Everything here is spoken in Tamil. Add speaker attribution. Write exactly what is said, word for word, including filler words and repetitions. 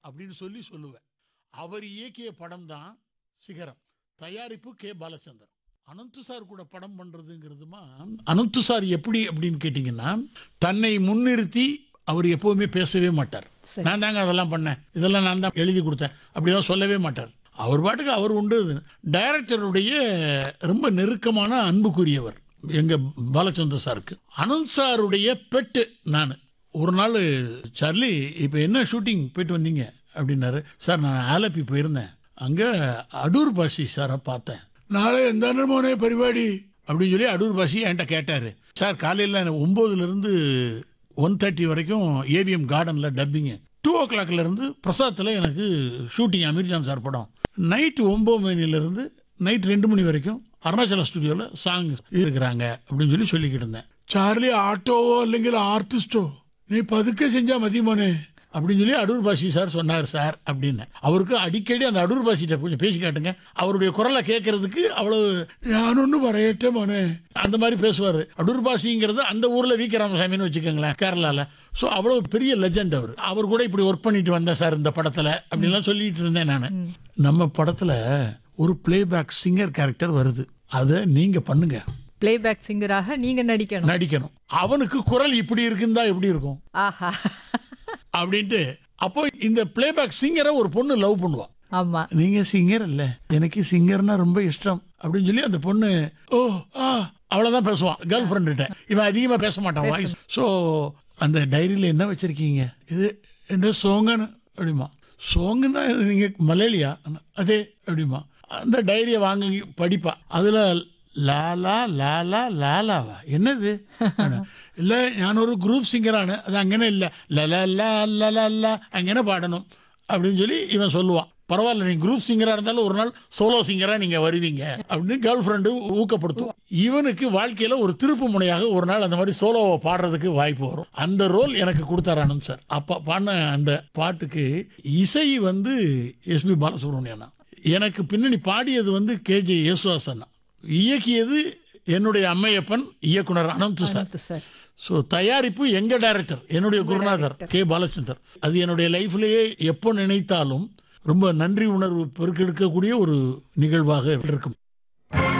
Speaker 1: அப்படின்னு சொல்லி சொல்லுவேன். அவர் இயக்கிய படம் தான் சிகரம். தயாரிப்பு கே பாலச்சந்தர். அனந்து சார் கூட படம் பண்றதுங்கிறதுமா, அனந்து சார் எப்படி அப்படின்னு கேட்டீங்கன்னா, தன்னை முன்னிறுத்தி அவர் எப்பவுமே பேசவே மாட்டார். நான் தாங்க அதெல்லாம் பண்ணேன், இதெல்லாம் நான் தான் எழுதி கொடுத்தேன், அப்படிலாம் சொல்லவே மாட்டார். அவர் பாட்டுக்கு அவர் உண்டு. டைரக்டருடைய ரொம்ப நெருக்கமான அன்புக்குரியவர் எங்க பாலச்சந்தர் சாருக்கு. அனந்த் சாருடைய பெட்டு நான். ஒரு நாள், சார்லி இப்போ என்ன ஷூட்டிங் போயிட்டு வந்தீங்க அப்படின்னாரு. சார் நான் ஆலப்பி போயிருந்தேன், அங்கே அடூர் பாஷி சாரை பார்த்தேன். நாளை எந்த மோனே பரிபாடி அப்படின்னு சொல்லி அடூர் பாஷி என்கிட்ட கேட்டார். சார் காலையில் ஒம்போதுலேருந்து ஒன் தேர்ட்டி வரைக்கும் ஏவிஎம் கார்டனில் டப்பிங்கு, டூ ஓ கிளாக்லேருந்து பிரசாத்தில் எனக்கு ஷூட்டிங் அமீர்ஜான் சார் படம். நைட்டு ஒம்பது மணிலேருந்து நைட் ரெண்டு மணி வரைக்கும் அருணாச்சல ஸ்டுடியோவில் சாங் இருக்கிறாங்க அப்படின்னு சொல்லி சொல்லிக்கிட்டு இருந்தேன். சார்லி ஆட்டோவோ இல்லைங்கிற ஆர்டிஸ்டோ நீ பதுக்க செஞ்சா மதியமானே அப்படின்னு சொல்லி அடூர் பாஷி சார் சொன்னார் சார் அப்படின்னு. அவருக்கு அடிக்கடி அந்த அடூர் பாஷிட்ட கொஞ்சம் பேசி காட்டுங்க, அவருடைய குரலை கேட்கறதுக்கு அவ்வளவு நான் ஒன்றும் வரையட்டமானே அந்த மாதிரி பேசுவார். அடூர் பாஷிங்கிறது அந்த ஊரில் வி கே ராமசாமின்னு வச்சுக்கோங்களேன், கேரளாவில். ஸோ அவ்வளோ பெரிய லெஜண்ட் அவர். அவர் கூட இப்படி ஒர்க் பண்ணிட்டு வந்தேன் சார் இந்த படத்தில் அப்படின்லாம் சொல்லிட்டு இருந்தேன் நான். நம்ம படத்தில் ஒரு பிளேபேக் சிங்கர் கேரக்டர் வருது, அதை நீங்கள் பண்ணுங்க.
Speaker 2: பிளேபேக் சிங்கராக நீங்க நடிக்கணும்
Speaker 1: நடிக்கணும் அவனுக்கு குரல் இப்படி இருக்குந்தா எப்படி இருக்கும்
Speaker 2: ஆஹா
Speaker 1: அப்படின்ட்டு. அப்போ இந்த பிளேபேக் சிங்கரை ஒரு பொண்ணு லவ் பண்ணுவா.
Speaker 2: ஆமா,
Speaker 1: நீங்க சிங்கர் இல்ல, எனக்கு சிங்கர்னா ரொம்ப இஷ்டம் அப்படின்னு சொல்லி அந்த பொண்ணு ஓ ஆ அவ்வளவுதான் பேசுவான் கேர்ள் ஃப்ரெண்ட்ட. இவன் அதிகமா பேச மாட்டான் வாய்ஸ். ஸோ அந்த டைரியில என்ன வச்சிருக்கீங்க, இது என்ன சோங்கன்னு அப்படிமா. சோங்குன்னா நீங்க மலையாளியா, அதே அப்படிமா. அந்த டைரியை வாங்கி படிப்பா. அதுல லாலா லாலா லாலாவா என்னது இல்ல, ഞാൻ ഒരു ഗ്രൂപ്പ് സിംഗറാണ്, അത് അങ്ങനെ ഇല്ല, ലല അങ്ങനെ பாடணும் அப்படின்னு சொல்லி இவன் சொல்லுவான். பரவாயில்ல, நீங்க குரூப் சிங்கரா இருந்தாலும் ஒரு நாள் சோலோ சிங்கரா நீங்க வருவீங்க அப்படின்னு கேர்ள் ஃப்ரெண்டு ஊக்கப்படுத்தும். இவனுக்கு வாழ்க்கையில ஒரு திருப்பு முனையாக ஒரு நாள் அந்த மாதிரி சோலோவை பாடுறதுக்கு வாய்ப்பு வரும். அந்த ரோல் எனக்கு கொடுத்தார் ஆனந்த் சார். அப்ப பாடின அந்த பாட்டுக்கு இசை வந்து எஸ் பி பாலசுப்ரமணியன். எனக்கு பின்னணி பாடியது வந்து கே ஜே யேசுதாசன். இயக்கியது என்னுடைய அம்மையப்பன் இயக்குனர் அனந்த் சார். ஸோ தயாரிப்பு எங்க டைரக்டர் என்னுடைய குருநாதர் கே பாலச்சந்தர். அது என்னுடைய லைஃப்லேயே எப்போ நினைத்தாலும் ரொம்ப நன்றி உணர்வு பெருக்கெடுக்கக்கூடிய ஒரு நிகழ்வாக இருக்கும்.